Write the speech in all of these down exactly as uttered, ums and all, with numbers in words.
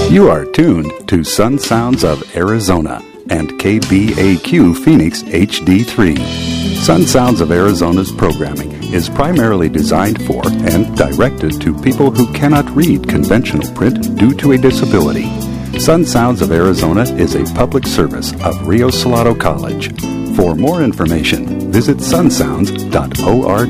You are tuned to Sun Sounds of Arizona and K B A Q Phoenix H D three. Sun Sounds of Arizona's programming is primarily designed for and directed to people who cannot read conventional print due to a disability. Sun Sounds of Arizona is a public service of Rio Salado College. For more information, visit sun sounds dot org.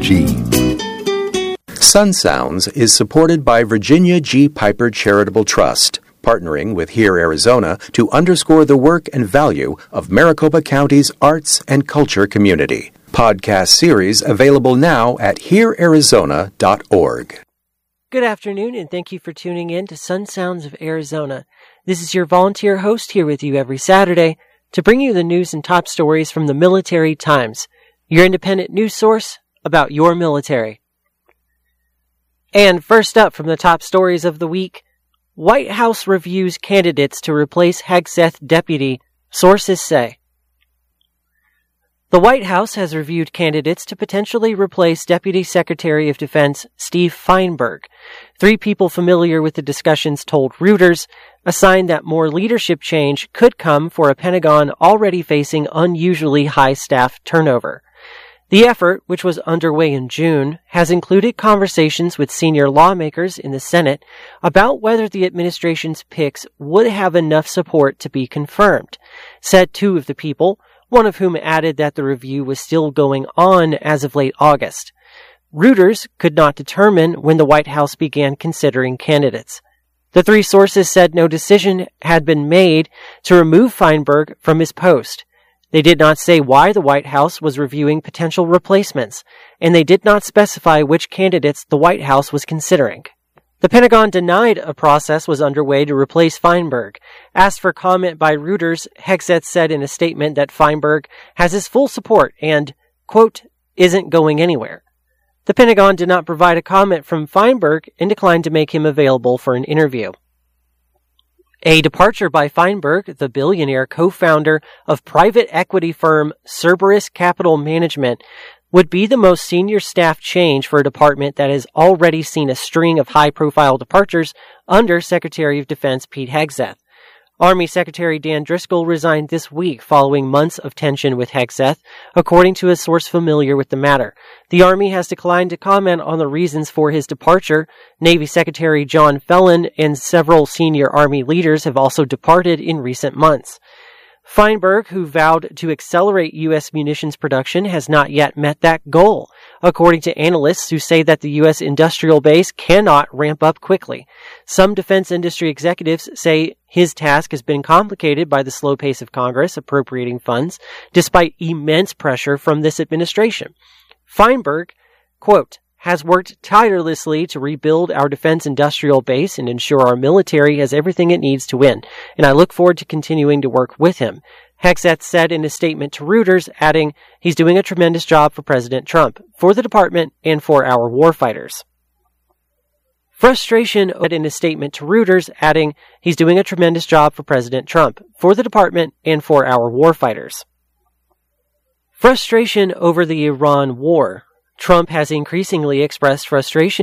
Sun Sounds is supported by Virginia G. Piper Charitable Trust, partnering with Here Arizona to underscore the work and value of Maricopa County's arts and culture community. Podcast series available now at here arizona dot org. Good afternoon, and thank you for tuning in to Sun Sounds of Arizona. This is your volunteer host here with you every Saturday to bring you the news and top stories from the Military Times, your independent news source about your military. And first up from the top stories of the week, White House reviews candidates to replace Hegseth deputy, sources say. The White House has reviewed candidates to potentially replace Deputy Secretary of Defense Steve Feinberg. Three people familiar with the discussions told Reuters a sign that more leadership change could come for a Pentagon already facing unusually high staff turnover. The effort, which was underway in June, has included conversations with senior lawmakers in the Senate about whether the administration's picks would have enough support to be confirmed, said two of the people, one of whom added that the review was still going on as of late August. Reuters could not determine when the White House began considering candidates. The three sources said no decision had been made to remove Feinberg from his post. They did not say why the White House was reviewing potential replacements, and they did not specify which candidates the White House was considering. The Pentagon denied a process was underway to replace Feinberg. Asked for comment by Reuters, Hegseth said in a statement that Feinberg has his full support and, quote, isn't going anywhere. The Pentagon did not provide a comment from Feinberg and declined to make him available for an interview. A departure by Feinberg, the billionaire co-founder of private equity firm Cerberus Capital Management, would be the most senior staff change for a department that has already seen a string of high-profile departures under Secretary of Defense Pete Hegseth. Army Secretary Dan Driscoll resigned this week following months of tension with Hegseth, according to a source familiar with the matter. The Army has declined to comment on the reasons for his departure. Navy Secretary John Phelan and several senior Army leaders have also departed in recent months. Feinberg, who vowed to accelerate U S munitions production, has not yet met that goal, according to analysts who say that the U S industrial base cannot ramp up quickly. Some defense industry executives say his task has been complicated by the slow pace of Congress appropriating funds, despite immense pressure from this administration. Feinberg, quote, has worked tirelessly to rebuild our defense industrial base and ensure our military has everything it needs to win, and I look forward to continuing to work with him, Hegseth said in a statement to Reuters, adding, he's doing a tremendous job for President Trump, for the department, and for our warfighters. Frustration in a statement to Reuters, adding, he's doing a tremendous job for President Trump, for the department, and for our warfighters. Frustration over the Iran war. Trump has increasingly expressed frustration